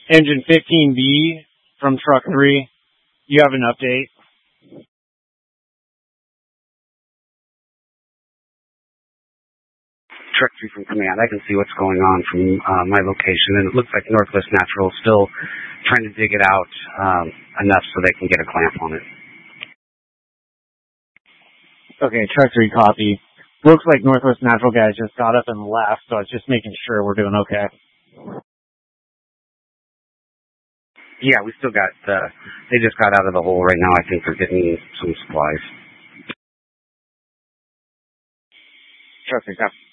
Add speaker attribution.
Speaker 1: Engine 15B from Truck 3. You have an update?
Speaker 2: Truck 3 from Command. I can see what's going on from my location, and it looks like Northwest Natural is still trying to dig it out enough so they can get a clamp on it.
Speaker 1: Okay, Truck 3 copy. Looks like Northwest Natural guys just got up and left, so I was just making sure we're doing okay.
Speaker 2: Yeah, we still got, they just got out of the hole right now. I think they're getting some supplies.
Speaker 1: Truck 3 copy.